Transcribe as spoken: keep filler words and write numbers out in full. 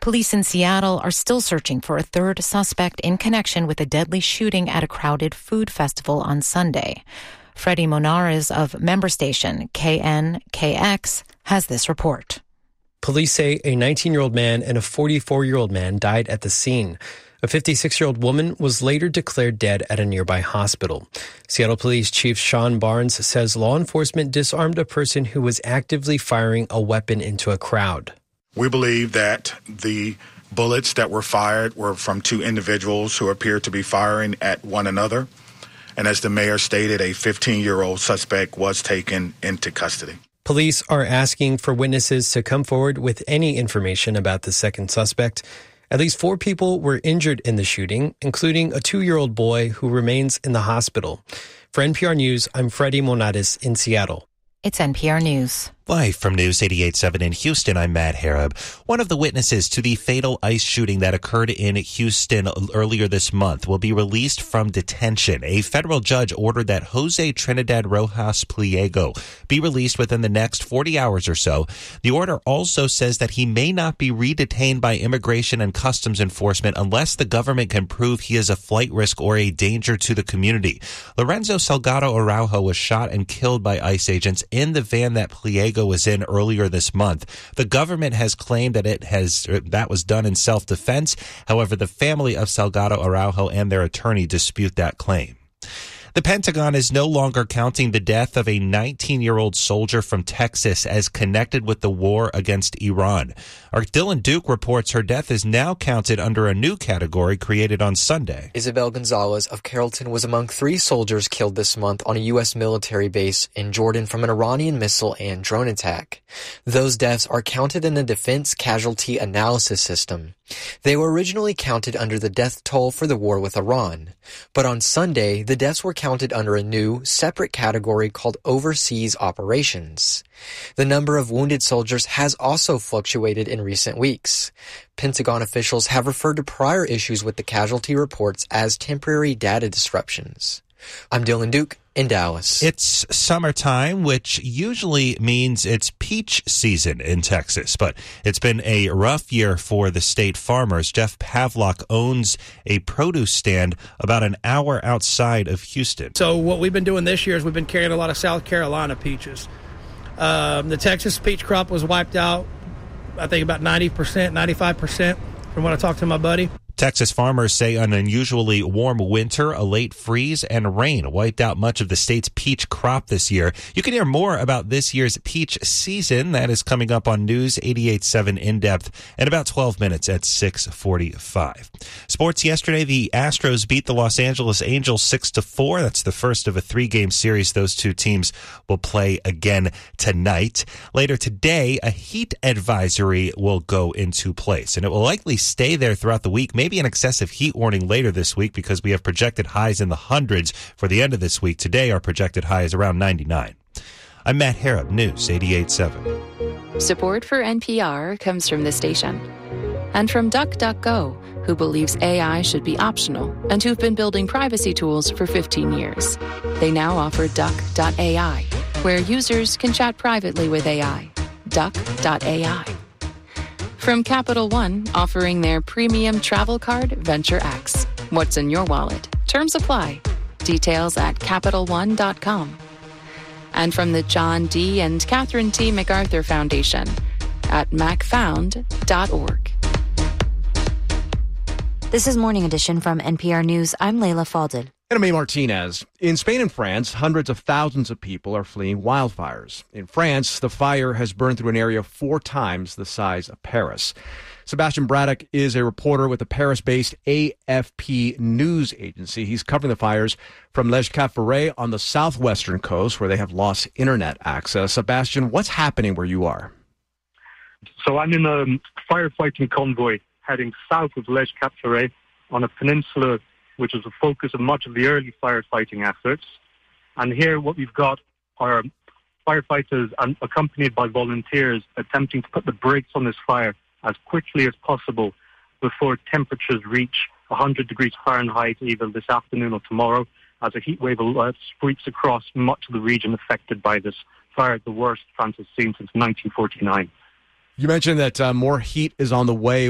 Police in Seattle are still searching for a third suspect in connection with a deadly shooting at a crowded food festival on Sunday. Freddie Monares of member station K N K X has this report. Police say a nineteen-year-old man and a forty-four-year-old man died at the scene. A fifty-six-year-old woman was later declared dead at a nearby hospital. Seattle Police Chief Sean Barnes says law enforcement disarmed a person who was actively firing a weapon into a crowd. We believe that the bullets that were fired were from two individuals who appeared to be firing at one another. And as the mayor stated, a fifteen-year-old suspect was taken into custody. Police are asking for witnesses to come forward with any information about the second suspect. At least four people were injured in the shooting, including a two-year-old boy who remains in the hospital. For N P R News, I'm Freddie Monares in Seattle. It's N P R News. Live from News eighty-eight point seven in Houston, I'm Matt Harab. One of the witnesses to the fatal ICE shooting that occurred in Houston earlier this month will be released from detention. A federal judge ordered that Jose Trinidad Rojas Pliego be released within the next forty hours or so. The order also says that he may not be re-detained by Immigration and Customs Enforcement unless the government can prove he is a flight risk or a danger to the community. Lorenzo Salgado Araujo was shot and killed by ICE agents in the van that Pliego was in earlier this month. The government has claimed that it has that was done in self-defense. However, the family of Salgado Araujo and their attorney dispute that claim. The Pentagon is no longer counting the death of a nineteen-year-old soldier from Texas as connected with the war against Iran. Our Dylan Duke reports her death is now counted under a new category created on Sunday. Isabel Gonzalez of Carrollton was among three soldiers killed this month on a U S military base in Jordan from an Iranian missile and drone attack. Those deaths are counted in the Defense Casualty Analysis System. They were originally counted under the death toll for the war with Iran. But on Sunday, the deaths were counted under a new, separate category called Overseas Operations. The number of wounded soldiers has also fluctuated in recent weeks. Pentagon officials have referred to prior issues with the casualty reports as temporary data disruptions. I'm Dylan Duke in Dallas. It's summertime, which usually means it's peach season in Texas, but it's been a rough year for the state farmers. Jeff Pavlock owns a produce stand about an hour outside of Houston. So what we've been doing this year is we've been carrying a lot of South Carolina peaches. Um, the Texas peach crop was wiped out, I think about ninety percent, ninety-five percent from what I talked to my buddy. Texas farmers say an unusually warm winter, a late freeze, and rain wiped out much of the state's peach crop this year. You can hear more about this year's peach season. That is coming up on News eighty-eight point seven In Depth in about twelve minutes at six forty-five. Sports yesterday, the Astros beat the Los Angeles Angels six to four. That's the first of a three-game series. Those two teams will play again tonight. Later today, a heat advisory will go into place, and it will likely stay there throughout the week. Maybe an excessive heat warning later this week because we have projected highs in the hundreds for the end of this week. Today, our projected high is around ninety-nine. I'm Matt Harab, News eighty-eight point seven. Support for N P R comes from this station and from DuckDuckGo, who believes A I should be optional and who've been building privacy tools for fifteen years. They now offer Duck dot A I, where users can chat privately with A I. Duck dot A I. From Capital One, offering their premium travel card, Venture X. What's in your wallet? Terms apply. Details at Capital One dot com. And from the John D. and Catherine T. MacArthur Foundation at mac found dot org. This is Morning Edition from N P R News. I'm Layla Falded. And I'm A. Martinez. In Spain and France, hundreds of thousands of people are fleeing wildfires. In France, the fire has burned through an area four times the size of Paris. Sebastian Braddock is a reporter with the Paris-based A F P news agency. He's covering the fires from Les Caffarets on the southwestern coast, where they have lost internet access. Sebastian, what's happening where you are? So I'm in a firefighting convoy heading south of Les Caffarets on a peninsula which is the focus of much of the early firefighting efforts. And here what we've got are firefighters and accompanied by volunteers attempting to put the brakes on this fire as quickly as possible before temperatures reach one hundred degrees Fahrenheit either this afternoon or tomorrow, as a heat wave uh, sweeps across much of the region affected by this fire, the worst France has seen since nineteen forty-nine. You mentioned that uh, more heat is on the way.